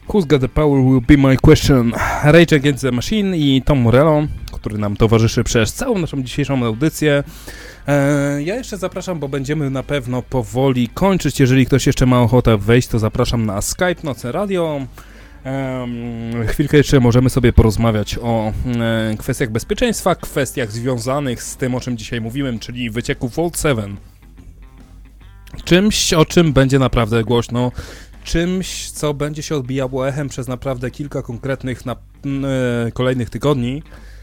Who's got the power will be my question. Rage Against the Machine i Tom Morello, który nam towarzyszy przez całą naszą dzisiejszą audycję. Ja jeszcze zapraszam, bo będziemy na pewno powoli kończyć. Jeżeli ktoś jeszcze ma ochotę wejść, to zapraszam na Skype Noce Radio. Chwilkę jeszcze możemy sobie porozmawiać o kwestiach bezpieczeństwa, kwestiach związanych z tym, o czym dzisiaj mówiłem, czyli wycieku Vault 7. Czymś, o czym będzie naprawdę głośno, czymś, co będzie się odbijało echem przez naprawdę kilka konkretnych kolejnych tygodni.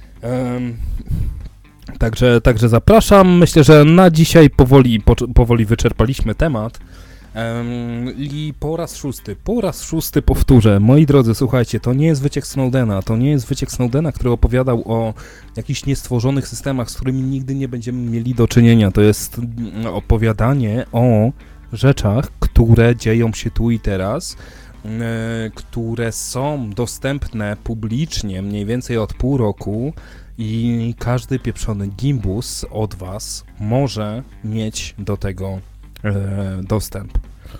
Także zapraszam. Myślę, że na dzisiaj powoli wyczerpaliśmy temat. I po raz szósty powtórzę, moi drodzy, słuchajcie, to nie jest wyciek Snowdena, który opowiadał o jakichś niestworzonych systemach, z którymi nigdy nie będziemy mieli do czynienia. To jest opowiadanie o rzeczach, które dzieją się tu i teraz, które są dostępne publicznie mniej więcej od pół roku i każdy pieprzony gimbus od was może mieć do tego dostęp.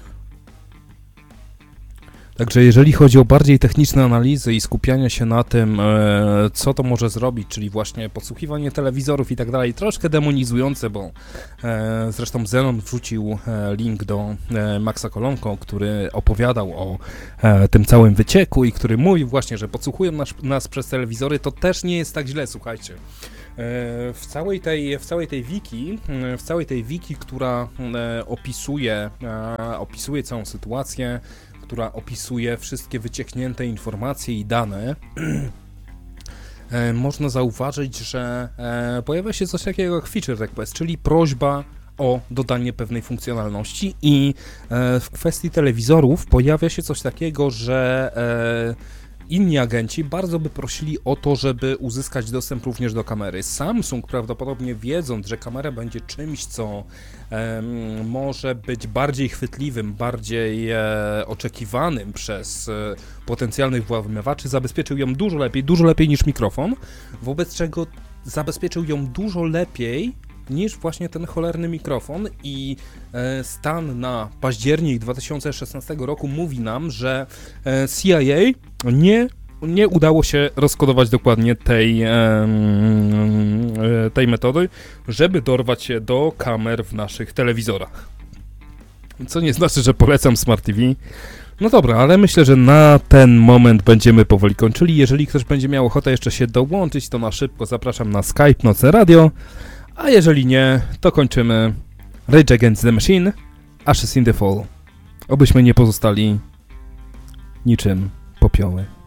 Także jeżeli chodzi o bardziej techniczne analizy i skupianie się na tym, co to może zrobić, czyli właśnie podsłuchiwanie telewizorów i tak dalej, troszkę demonizujące, bo zresztą Zenon wrzucił link do Maxa Kolonko, który opowiadał o tym całym wycieku i który mówi właśnie, że podsłuchują nas przez telewizory, to też nie jest tak źle, słuchajcie. W całej tej wiki, która opisuje całą sytuację, która opisuje wszystkie wycieknięte informacje i dane, można zauważyć, że pojawia się coś takiego jak feature request, czyli prośba o dodanie pewnej funkcjonalności i w kwestii telewizorów pojawia się coś takiego, że inni agenci bardzo by prosili o to, żeby uzyskać dostęp również do kamery. Samsung prawdopodobnie wiedząc, że kamera będzie czymś, co może być bardziej chwytliwym, bardziej oczekiwanym przez potencjalnych włamywaczy, zabezpieczył ją dużo lepiej niż mikrofon, wobec czego zabezpieczył ją dużo lepiej niż właśnie ten cholerny mikrofon i stan na październik 2016 roku mówi nam, że CIA nie udało się rozkodować dokładnie tej metody, żeby dorwać się do kamer w naszych telewizorach. Co nie znaczy, że polecam Smart TV. No dobra, ale myślę, że na ten moment będziemy powoli kończyli. Jeżeli ktoś będzie miał ochotę jeszcze się dołączyć, to na szybko zapraszam na Skype Noce Radio. A jeżeli nie, to kończymy Rage Against the Machine, Ashes in the Fall. Obyśmy nie pozostali niczym popioły.